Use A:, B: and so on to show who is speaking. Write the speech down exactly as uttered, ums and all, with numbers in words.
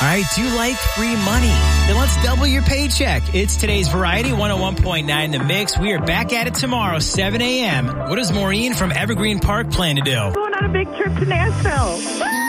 A: All right, do you like free money? Then let's double your paycheck. It's today's Variety one oh one point nine The Mix. We are back at it tomorrow, seven a.m. What does Maureen from Evergreen Park plan to do?
B: Going on a big trip to Nashville.